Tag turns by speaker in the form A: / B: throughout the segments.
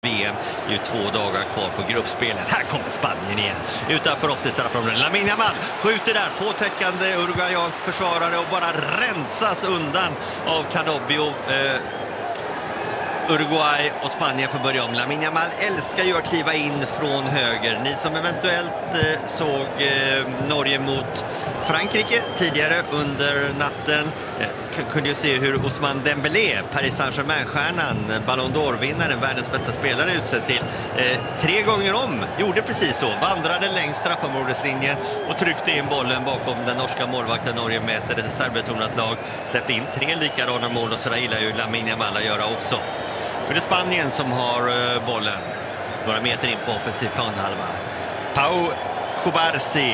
A: VM. Det är ju 2 dagar kvar på gruppspelet. Här kommer Spanien igen. Utanför offside-straffområdet. Lamine Yamal skjuter där. Påtäckande uruguayansk försvarare och bara rensas undan av Canobbio. Uruguay och Spanien får börja om. Lamine Yamal älskar ju att kliva in från höger. Ni som eventuellt såg Norge mot Frankrike tidigare under natten kunde ju se hur Ousmane Dembélé, Paris Saint-Germain-stjärnan, Ballon d'Or-vinnaren, världens bästa spelare utsett till, 3 gånger om gjorde precis så. Vandrade längs straffområdeslinjen och tryckte in bollen bakom den norska målvakten. Norge mäter ett serbetonat lag. Släppte in 3 likadana mål och så där gillar ju Lamine Yamal att göra också. Nu är det Spanien som har bollen. Några meter in på offensiv planhalva. Pau Cubarsí.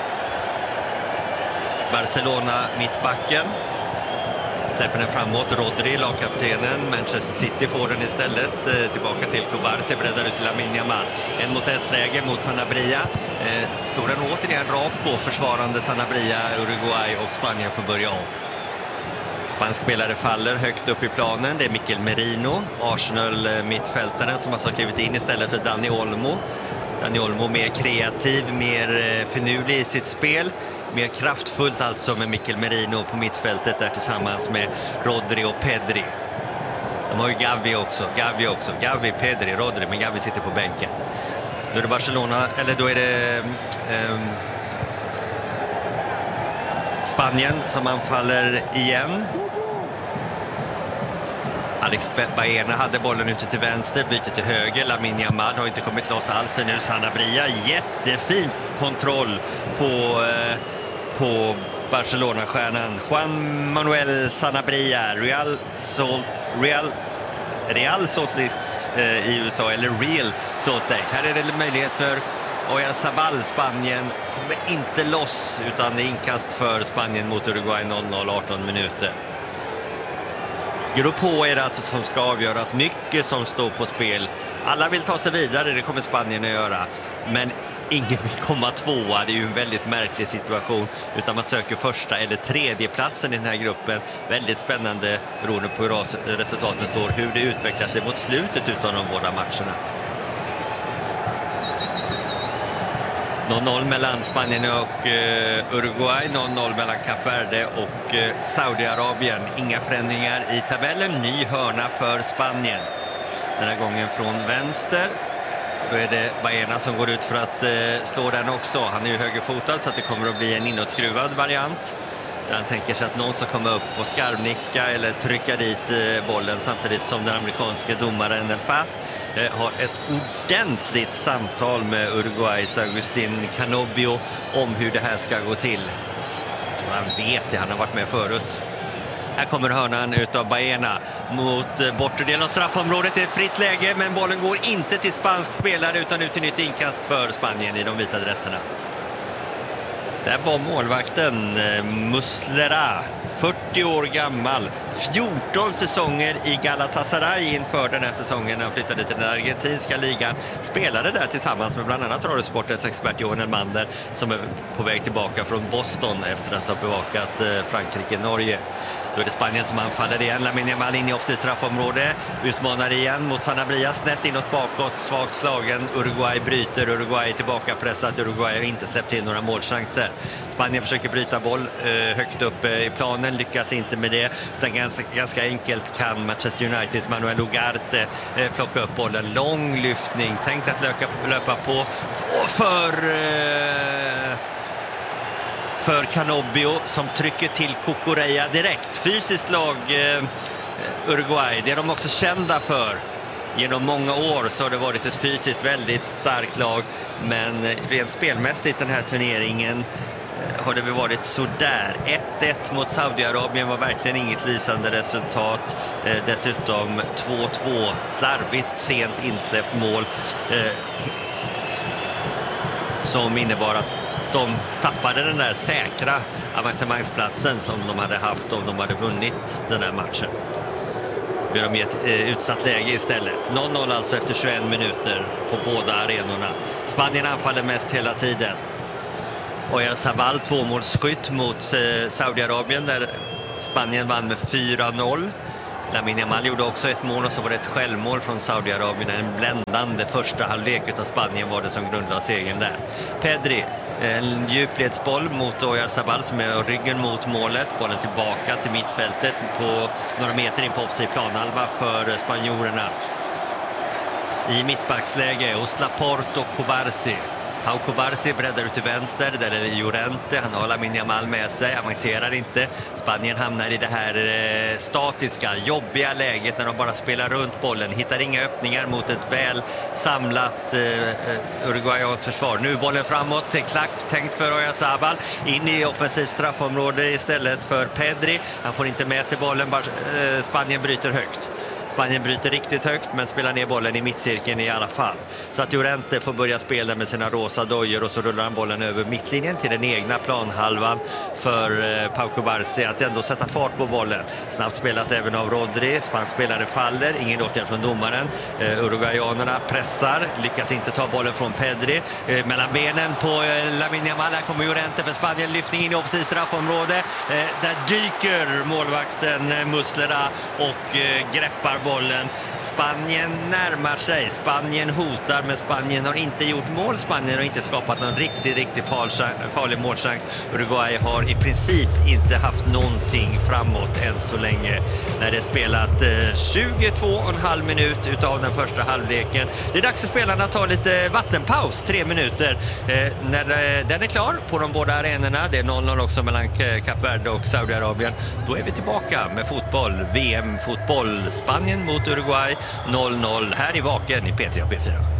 A: Barcelona mittbacken. Släpper den framåt. Rodri, lagkaptenen. Manchester City får den istället. Tillbaka till Cubarsí. Breddar ut till Lamine Yamal. 1-mot-1-läge mot Sanabria. Slår den återigen rakt på försvarande Sanabria. Uruguay och Spanien får börja om. Spansk spelare faller högt upp i planen. Det är Mikel Merino, Arsenal-mittfältaren som har klivit in istället för Dani Olmo. Dani Olmo mer kreativ, mer finurlig i sitt spel. Mer kraftfullt alltså med Mikel Merino på mittfältet där tillsammans med Rodri och Pedri. De har ju Gavi, Pedri, Rodri, men Gavi sitter på bänken. Då är det Barcelona, eller då är det Spanien som anfaller igen. Alex Baena hade bollen ute till vänster, byter till höger. Lamine Yamal har inte kommit loss alls. Nu är Sanabria, jättefint kontroll på Barcelona-stjärnan Juan Manuel Sanabria. Real Salt Lake i USA, eller Real Salt Lake. Här är det möjlighet för Oyarzabal. Spanien kommer inte loss utan det är inkast för Spanien mot Uruguay 0-0, 18 minuter. Grupp H är det alltså som ska avgöras. Mycket som står på spel. Alla vill ta sig vidare, det kommer Spanien att göra. Men ingen vill komma tvåa. Det är ju en väldigt märklig situation. Utan man söker första eller tredje platsen i den här gruppen. Väldigt spännande beroende på hur resultaten står. Hur det utvecklar sig mot slutet utav de båda matcherna. 0-0 mellan Spanien och Uruguay, 0-0 mellan Kap Verde och Saudiarabien. Inga förändringar i tabellen, ny hörna för Spanien. Den här gången från vänster. Då är det Baena som går ut för att slå den också. Han är ju högerfotad så att det kommer att bli en inåtskruvad variant. Där han tänker sig att någon ska komma upp och skarvnicka eller trycka dit bollen samtidigt som den amerikanske domaren El Fath har ett ordentligt samtal med Uruguays Agustín Canobbio om hur det här ska gå till. Jag tror han vet det, han har varit med förut. Här kommer hörnan utav Baena mot bortre delen av straffområdet. Det är ett fritt läge men bollen går inte till spansk spelare utan ut till nytt inkast för Spanien i de vita dresserna. Där var målvakten Muslera, 40 år gammal, 14 säsonger i Galatasaray inför den här säsongen. Han flyttade till den argentinska ligan, spelade där tillsammans med bland annat Radiosportens expert Johan Elmander som är på väg tillbaka från Boston efter att ha bevakat Frankrike-Norge. Då är det Spanien som anfaller igen. Lamine Yamal in i offside straffområde. Utmanar igen mot Sanabria. Snett inåt bakåt. Svagt slagen. Uruguay bryter. Uruguay tillbaka pressat. Uruguay har inte släppt till några målchanser. Spanien försöker bryta boll högt upp i planen. Lyckas inte med det. Utan ganska enkelt kan Manchester Uniteds Manuel Ugarte plocka upp bollen. Lång lyftning. Tänkt att löpa på för Canobbio som trycker till Cucurella direkt. Fysiskt lag Uruguay, det är de också kända för. Genom många år så har det varit ett fysiskt väldigt starkt lag, men rent spelmässigt den här turneringen har det varit sådär. 1-1 mot Saudiarabien var verkligen inget lysande resultat. Dessutom 2-2, slarvigt sent insläppt mål som innebar att de tappade den där säkra avancemangsplatsen som de hade haft om de hade vunnit den här matchen. Blir de i ett utsatt läge istället. 0-0 alltså efter 21 minuter på båda arenorna. Spanien anfaller mest hela tiden. Oyarzabal, 2-målsskytt mot Saudiarabien där Spanien vann med 4-0. Lamine Yamal gjorde också ett mål och så var det ett självmål från Saudiarabien. En bländande första halvlek utav Spanien var det som grundlade segern där. Pedri, en djupledsboll mot Oyarzabal som är ryggen mot målet. Bollen tillbaka till mittfältet på några meter in på offside planhalva för spanjorerna. I mittbacksläge hos Laporte och Cubarsí. Pau Cubarsí breddar ut till vänster, där är det Llorente, han har Lamine Yamal med sig, avancerar inte. Spanien hamnar i det här statiska, jobbiga läget när de bara spelar runt bollen, hittar inga öppningar mot ett väl samlat Uruguayans försvar. Nu bollen framåt, klack tänkt för Oyarzabal, in i offensivt straffområde istället för Pedri. Han får inte med sig bollen, Spanien bryter högt. Spanien bryter riktigt högt men spelar ner bollen i mittcirkeln i alla fall. Så att Llorente får börja spela med sina rosa dojor och så rullar han bollen över mittlinjen till den egna planhalvan för Pau Cubarsí att ändå sätta fart på bollen. Snabbt spelat även av Rodri, spansk spelare faller, ingen åtgärd från domaren. Uruguayanerna pressar, lyckas inte ta bollen från Pedri. Mellan benen på Lamine Yamal, här kommer Llorente för Spanien, lyftning in i offensivt straffområde. Där dyker målvakten Muslera och greppar bollen. Spanien närmar sig. Spanien hotar, men Spanien har inte gjort mål. Spanien har inte skapat någon riktigt farlig målchans. Uruguay har i princip inte haft någonting framåt än så länge. När det är spelat 22,5 minut utav den första halvleken. Det är dags för spelarna att ta lite vattenpaus, 3 minuter. När den är klar på de båda arenorna, det är 0-0 också mellan Kap Verde och Saudiarabien, då är vi tillbaka med fotboll, VM-fotboll. Spanien mot Uruguay 0-0 här i Vaken i P3 och P4.